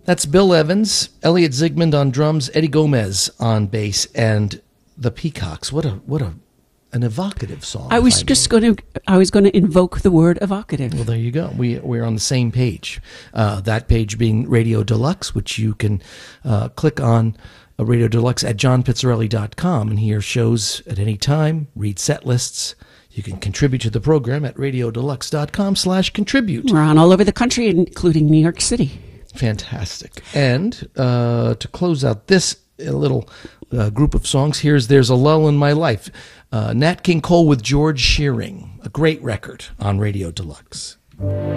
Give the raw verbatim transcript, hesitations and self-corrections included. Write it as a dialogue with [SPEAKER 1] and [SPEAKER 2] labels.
[SPEAKER 1] That's Bill Evans, Elliot Zygmunt on drums, Eddie Gomez on bass, and the Peacocks. What a what a an evocative song.
[SPEAKER 2] I was just going to I was going to invoke the word evocative.
[SPEAKER 1] Well, there you go. We we're on the same page. Uh, that page being Radio Deluxe, which you can uh, click on. Uh, Radio Deluxe at john pizzarelli dot com and hear shows at any time. Read set lists. You can contribute to the program at radio deluxe dot com slash contribute.
[SPEAKER 2] We're on all over the country, including New York City.
[SPEAKER 1] Fantastic. And uh, to close out this little uh, group of songs, here's There's a Lull in My Life. Uh, Nat King Cole with George Shearing, a great record on Radio Deluxe.